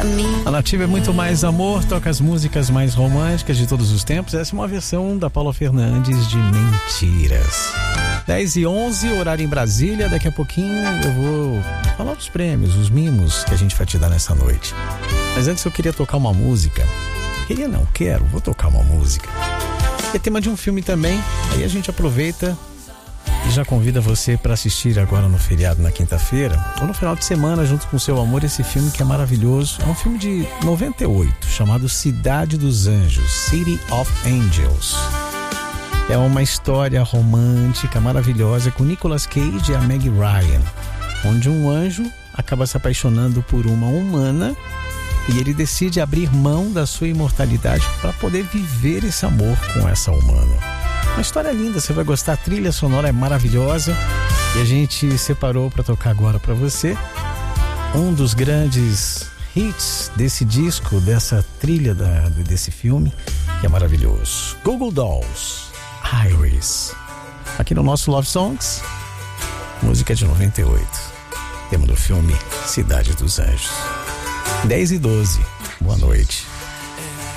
A Nativa é muito mais amor, toca as músicas mais românticas de todos os tempos. Essa é uma versão da Paula Fernandes de Mentiras. 10h11, horário em Brasília. Daqui a pouquinho eu vou falar dos prêmios, os mimos que a gente vai te dar nessa noite. Mas antes eu queria tocar uma música. Vou tocar uma música. É tema de um filme também. Aí a gente aproveita e já convida você para assistir agora no feriado, na quinta-feira, ou no final de semana, junto com o seu amor, esse filme que é maravilhoso. É um filme de 98, chamado Cidade dos Anjos, City of Angels. É uma história romântica, maravilhosa, com Nicolas Cage e a Meg Ryan, onde um anjo acaba se apaixonando por uma humana e ele decide abrir mão da sua imortalidade para poder viver esse amor com essa humana. Uma história linda, você vai gostar, a trilha sonora é maravilhosa e a gente separou para tocar agora para você um dos grandes hits desse disco, dessa trilha desse filme, que é maravilhoso. Google Dolls, Iris, aqui no nosso Love Songs, música de 98, tema do filme Cidade dos Anjos. 10h12, boa noite.